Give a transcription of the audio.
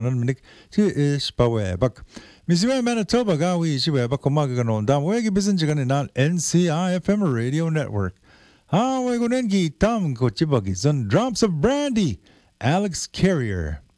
Minik si Spawebak. Misiwe Manitoba gawi Shiwebak kumaganon dam wegi bisin jiganinal NCI FM Radio Network. Ha wegunengi tam ko chibagi son drops of brandy. Alex Carrier.